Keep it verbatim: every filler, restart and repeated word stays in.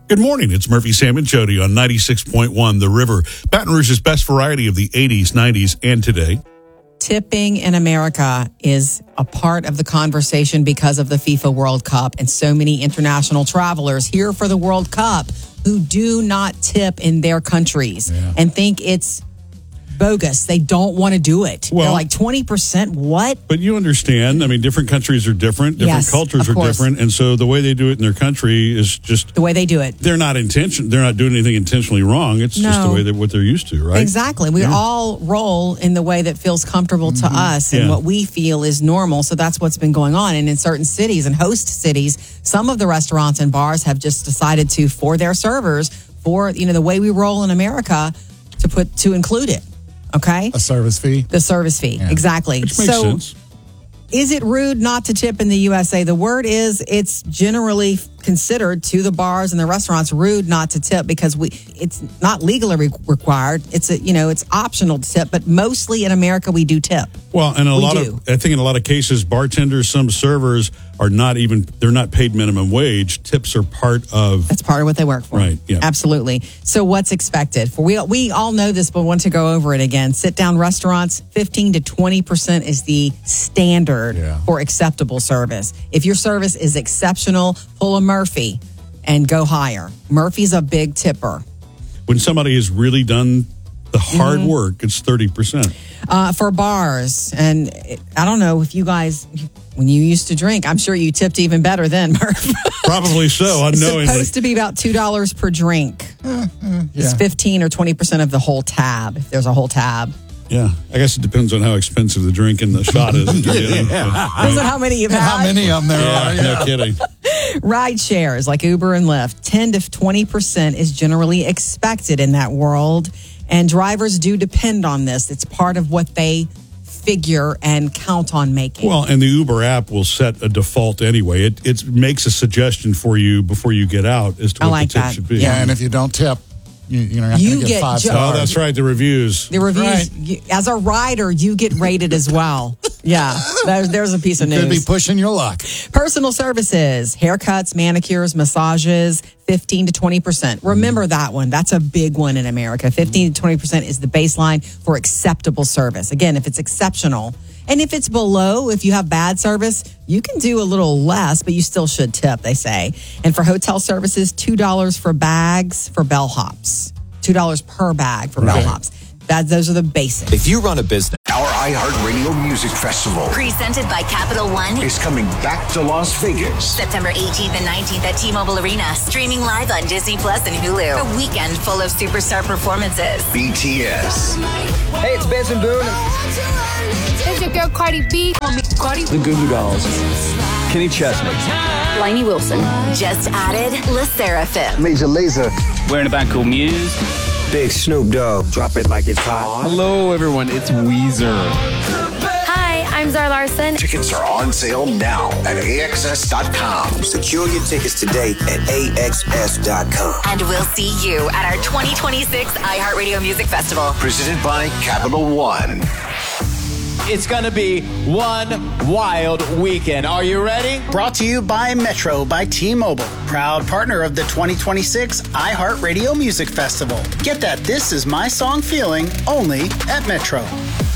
Good morning. It's Murphy, Sam, and Jody on ninety-six point one The River. Baton Rouge's best variety of the eighties, nineties, and today. Tipping in America is a part of the conversation because of the FIFA World Cup and so many international travelers here for the World Cup who do not tip in their countries yeah. and think it's bogus. They don't want to do it. Well, they're like twenty percent. What? But you understand. I mean, different countries are different. Different yes, cultures are different. And so the way they do it in their country is just the way they do it. They're not intention. They're not doing anything intentionally wrong. It's no. just the way that what they're used to, right? Exactly. We yeah. all roll in the way that feels comfortable to mm-hmm. us and yeah. what we feel is normal. So that's what's been going on. And in certain cities and host cities, some of the restaurants and bars have just decided to, for their servers, for you know the way we roll in America, to put to include it. Okay. A service fee? The service fee. Yeah. Exactly. Which makes so, sense. Is it rude not to tip in the U S A? The word is it's generally considered to the bars and the restaurants rude not to tip because we it's not legally required. It's a, you know, it's optional to tip, but mostly in America we do tip. Well, and a we lot do. of I think in a lot of cases bartenders, some servers are not even they're not paid minimum wage. Tips are part of That's part of what they work for. Right, yeah. Absolutely. So what's expected? For we we all know this but want to go over it again. Sit down restaurants, fifteen to twenty percent is the standard yeah. for acceptable service. If your service is exceptional, pull a Murphy and go higher. Murphy's a big tipper. When somebody has really done the hard mm-hmm. work, it's thirty percent. Uh, for bars, and I don't know if you guys, when you used to drink, I'm sure you tipped even better then, Murph. Probably so, unknowingly. It's supposed to be about two dollars per drink. Uh, uh, yeah. It's fifteen or twenty percent of the whole tab, if there's a whole tab. Yeah, I guess it depends on how expensive the drink and the shot is. yeah. Depends on how many you've had. How many of them there yeah, are. Yeah. No kidding. Ride shares like Uber and Lyft, ten to twenty percent is generally expected in that world. And drivers do depend on this. It's part of what they figure and count on making. Well, and the Uber app will set a default anyway. It it makes a suggestion for you before you get out as to what like the tip that. should be. Yeah, and if you don't tip, you, you're not you going to get, get five ju- stars. Oh, that's right, the reviews. The reviews. Right. You, as a rider, you get rated as well. Yeah, there's, there's a piece of news. Could be pushing your luck. Personal services, haircuts, manicures, massages, fifteen to twenty percent. Remember that one. That's a big one in America. fifteen to twenty percent is the baseline for acceptable service. Again, if it's exceptional. And if it's below, if you have bad service, you can do a little less, but you still should tip, they say. And for hotel services, two dollars for bags for bellhops. two dollars per bag for right. bellhops. That, those are the basics. If you run a business. Our iHeartRadio Music Festival, presented by Capital One, is coming back to Las Vegas. September eighteenth and nineteenth at T-Mobile Arena. Streaming live on Disney Plus and Hulu. A weekend full of superstar performances. B T S. Hey, it's Benson Boone. It's your girl Cardi B. Cardi. The Goo Goo Dolls. Kenny Chesney. Lainey Wilson. Just added La Seraphim. Major Lazer. We're in a band called Muse. Big Snoop Dogg. Drop it like it's hot. Hello, everyone. It's Weezer. Hi, I'm Zara Larson. Tickets are on sale now at A X S dot com. Secure your tickets today at A X S dot com. And we'll see you at our twenty twenty-six iHeartRadio Music Festival. Presented by Capital One. It's going to be one wild weekend. Are you ready? Brought to you by Metro by T-Mobile, proud partner of the twenty twenty-six iHeartRadio Music Festival. Get that This Is My Song feeling only at Metro.